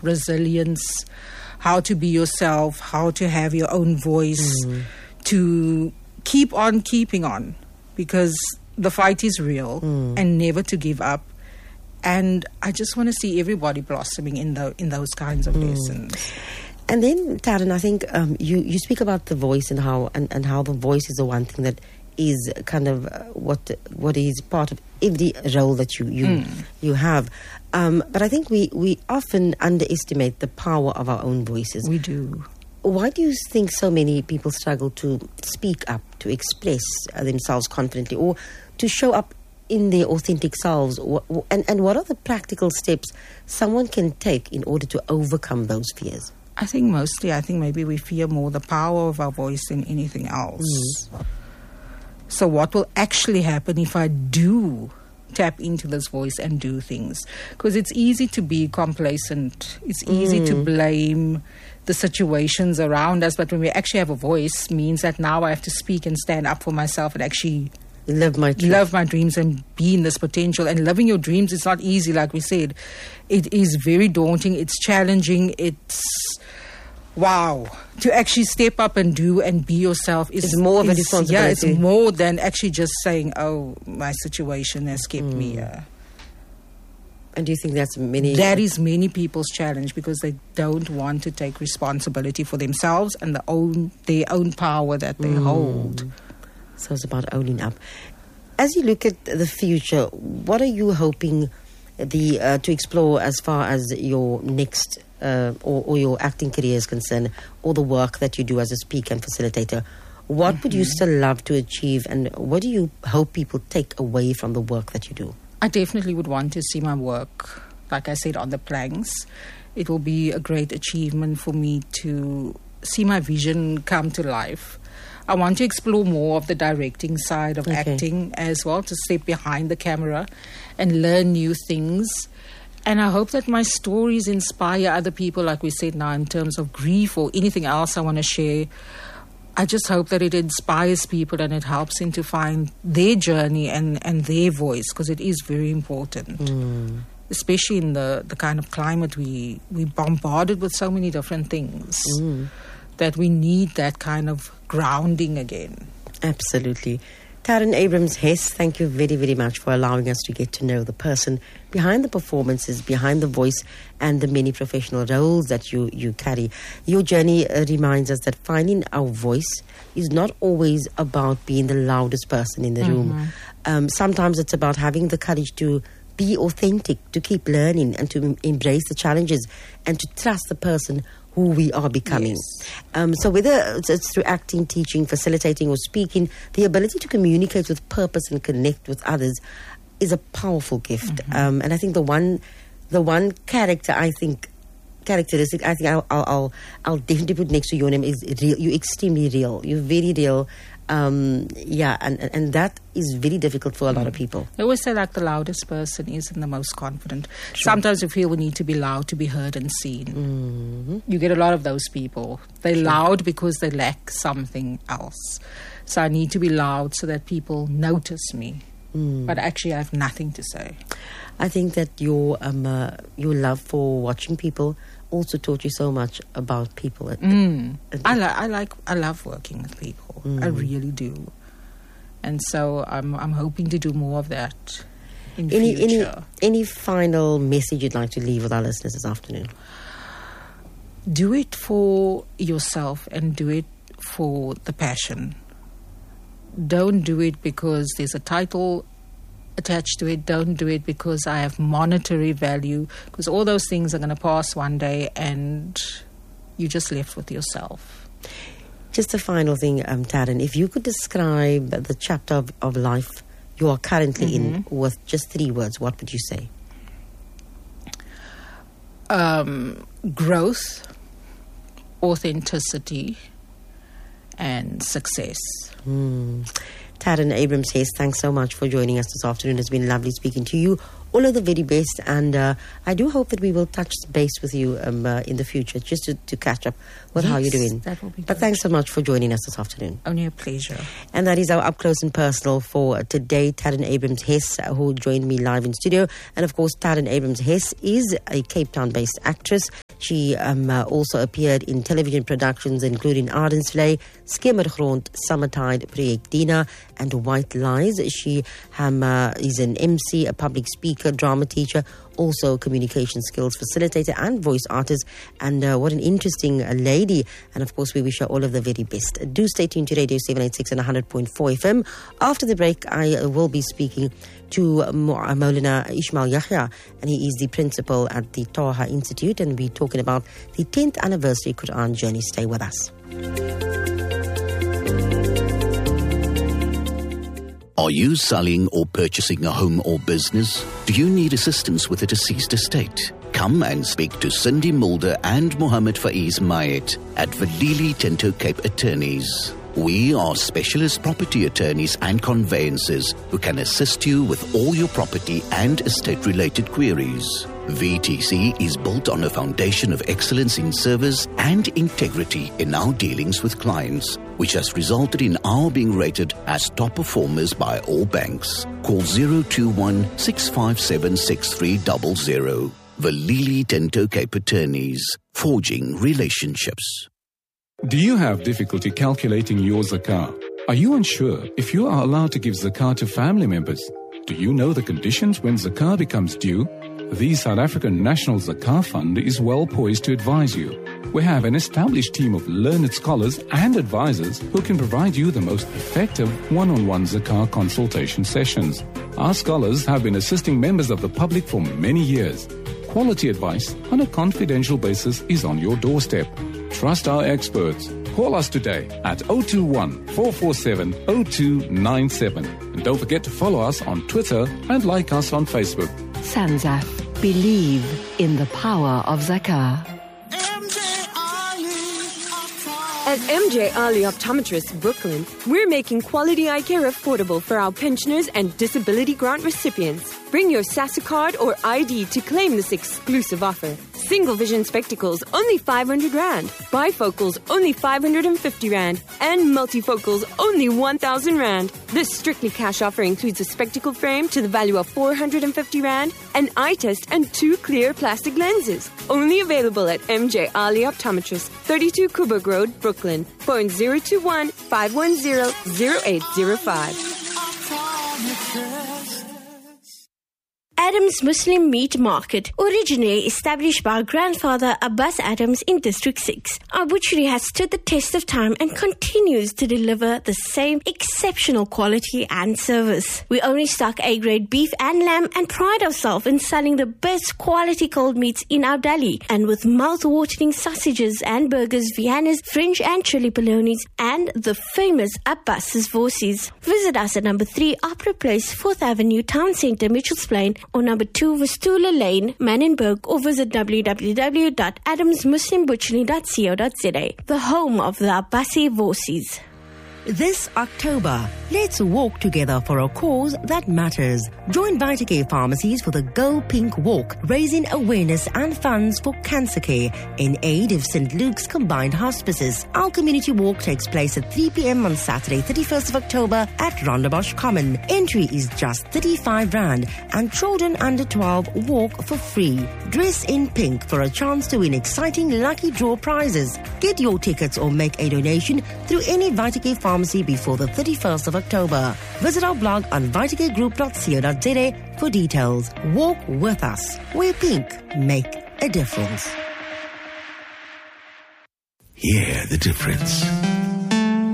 resilience, how to be yourself, how to have your own voice, to keep on keeping on, because the fight is real, and never to give up. And I just want to see everybody blossoming in those kinds of lessons. And then, Taryn, I think you speak about the voice and how the voice is the one thing that is kind of what is part of every role that you have. But I think we often underestimate the power of our own voices. We do. Why do you think so many people struggle to speak up, to express themselves confidently, or to show up in their authentic selves? And what are the practical steps someone can take in order to overcome those fears? I think maybe we fear more the power of our voice than anything else. So what will actually happen if I do tap into this voice and do things? Because it's easy to be complacent. It's easy to blame the situations around us. But when we actually have a voice, means that now I have to speak and stand up for myself and actually live my dreams and be in this potential. And living your dreams is not easy, like we said. It is very daunting. It's challenging. It's wow. To actually step up and do and be yourself is more of a responsibility. Yeah, it's more than actually just saying, oh, my situation has kept me here. And do you think that is many people's challenge, because they don't want to take responsibility for themselves and their own power that they hold. So it's about owning up. As you look at the future, what are you hoping to explore as far as your next or your acting career is concerned, or the work that you do as a speaker and facilitator? What would you still love to achieve, and what do you hope people take away from the work that you do? I definitely would want to see my work, like I said, on the planks. It will be a great achievement for me to see my vision come to life. I want to explore more of the directing side of acting as well, to step behind the camera and learn new things. And I hope that my stories inspire other people, like we said now, in terms of grief or anything else I want to share. I just hope that it inspires people and it helps them to find their journey and their voice, because it is very important. Especially in the kind of climate we bombarded with so many different things, that we need that kind of grounding again. Absolutely. Taryn Abrams-Hess, thank you very, very much for allowing us to get to know the person behind the performances, behind the voice, and the many professional roles that you carry. Your journey reminds us that finding our voice is not always about being the loudest person in the room. Sometimes it's about having the courage to be authentic, to keep learning, and to embrace the challenges, and to trust the person who we are becoming. So whether it's through acting, teaching, facilitating, or speaking, the ability to communicate with purpose and connect with others is a powerful gift. And I think the one characteristic I think I'll definitely put next to your name is real. You're extremely real. You're very real. And that is very difficult for a lot of people. They always say, like, the loudest person isn't the most confident. Sometimes we feel we need to be loud to be heard and seen. You get a lot of those people. They're loud because they lack something else. So I need to be loud so that people notice me. But actually I have nothing to say. I think that your love for watching people also taught you so much about people. I love working with people. I really do. And so I'm hoping to do more of that in the future. Any final message you'd like to leave with our listeners this afternoon? Do it for yourself and do it for the passion. Don't do it because there's a title attached to it. Don't do it because I have monetary value, because all those things are going to pass one day and you're just left with yourself. Just a final thing, Taryn, if you could describe the chapter of life you are currently in with just 3 words, what would you say? Growth, authenticity, and success. Taryn Abrams-Hess, thanks so much for joining us this afternoon. It's been lovely speaking to you. All of the very best, and I do hope that we will touch base with you in the future, just to catch up with how you're doing. That will be good. But thanks so much for joining us this afternoon. Only a pleasure. And that is our Up Close and Personal for today. Taryn Abrams-Hess, who joined me live in studio. And of course, Taryn Abrams-Hess is a Cape Town-based actress. She also appeared in television productions including Ardensvlei, Skimmergrond, Summertide, Project Dina and White Lies. She is an MC, a public speaker, drama teacher, also communication skills facilitator and voice artist. And what an interesting lady. And of course, we wish her all of the very best. Do stay tuned to Radio 786 and 100.4 FM. After the break, I will be speaking to Maulana Ismail Yahya, and he is the principal at the Taha Institute, and we're talking about the 10th anniversary Quran journey. Stay with us. Are you selling or purchasing a home or business? Do you need assistance with a deceased estate? Come and speak to Cindy Mulder and Mohammed Faiz Mayet at Valili Tinto Cape Attorneys. We are specialist property attorneys and conveyancers who can assist you with all your property and estate-related queries. VTC is built on a foundation of excellence in service and integrity in our dealings with clients, which has resulted in our being rated as top performers by all banks. Call 021-657-6300. Valili Tinto Cape Attorneys, forging relationships. Do you have difficulty calculating your zakah? Are you unsure if you are allowed to give zakah to family members? Do you know the conditions when zakah becomes due? The South African National Zakah Fund is well poised to advise you. We have an established team of learned scholars and advisors who can provide you the most effective one-on-one zakah consultation sessions. Our scholars have been assisting members of the public for many years. Quality advice on a confidential basis is on your doorstep. Trust our experts. Call us today at 021-447-0297. And don't forget to follow us on Twitter and like us on Facebook. Sanzaf. Believe in the power of zakah. At MJ Ali Optometrists, Brooklyn, we're making quality eye care affordable for our pensioners and disability grant recipients. Bring your SASU card or ID to claim this exclusive offer. Single vision spectacles, only 500 Rand. Bifocals, only 550 Rand. And multifocals, only 1,000 Rand. This strictly cash offer includes a spectacle frame to the value of 450 Rand, an eye test, and 2 clear plastic lenses. Only available at MJ Ali Optometrists, 32 Coburg Road, Brooklyn. Phone 021-510-0805. Adams Muslim Meat Market, originally established by our grandfather Abbas Adams in District 6. Our butchery has stood the test of time and continues to deliver the same exceptional quality and service. We only stock A-grade beef and lamb and pride ourselves in selling the best quality cold meats in our deli, and with mouth-watering sausages and burgers, Viennas, French and chili polonies, and the famous Abbas's Vorsies. Visit us at number 3 Opera Place, 4th Avenue, Town Centre, Mitchells Plain, or number 2 Vistula Lane, Manenberg, or visit www.adamsmuslimbutchery.co.za, the home of the Abbasi Vorsies. This October, let's walk together for a cause that matters. Join VitaCare Pharmacies for the Go Pink Walk, raising awareness and funds for cancer care in aid of St. Luke's Combined Hospices. Our community walk takes place at 3 p.m. on Saturday, 31st of October at Rondebosch Common. Entry is just 35 Rand and children under 12 walk for free. Dress in pink for a chance to win exciting lucky draw prizes. Get your tickets or make a donation through any VitaCare Pharmacy before the 31st of October. Visit our blog on vitacaregroup.co.za for details. Walk with us, where pink make a difference. Hear the difference.